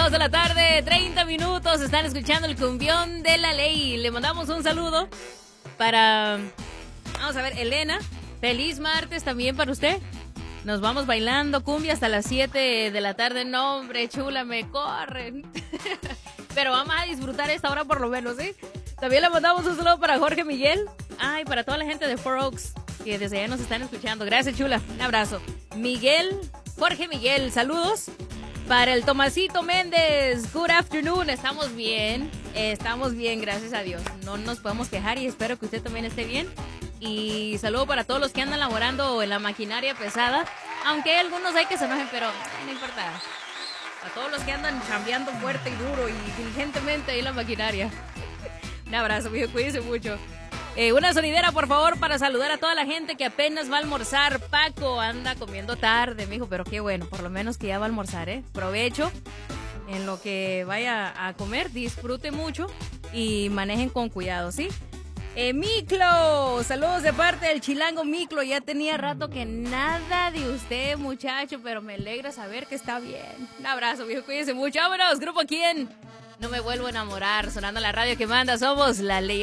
2 de la tarde, 30 minutos. Están escuchando el cumbión de la ley. Le mandamos un saludo para, vamos a ver, Elena. Feliz martes también para usted. Nos vamos bailando cumbia hasta las 7 de la tarde. No, hombre, chula, me corren. Pero vamos a disfrutar esta hora por lo menos, ¿sí? También le mandamos un saludo para Jorge Miguel. Ay, para toda la gente de Four Oaks que desde allá nos están escuchando. Gracias, chula. Un abrazo. Miguel, Jorge Miguel, saludos. Para el Tomasito Méndez, good afternoon. Estamos bien, gracias a Dios. No nos podemos quejar y espero que usted también esté bien. Y saludo para todos los que andan laborando en la maquinaria pesada. Aunque hay algunos hay que se enojen, pero no importa. A todos los que andan chambeando fuerte y duro y diligentemente ahí en la maquinaria. Un abrazo, mijo, cuídense mucho. Una sonidera, por favor, para saludar a toda la gente que apenas va a almorzar. Paco anda comiendo tarde, mijo, pero qué bueno, por lo menos que ya va a almorzar, ¿eh? Provecho en lo que vaya a comer, disfrute mucho y manejen con cuidado, ¿sí? Miclo, saludos de parte del chilango Miclo. Ya tenía rato que nada de usted, muchacho, pero me alegra saber que está bien. Un abrazo, mijo, cuídense mucho. Vámonos, grupo ¿Quién? No me vuelvo a enamorar, sonando la radio que manda. Somos la ley.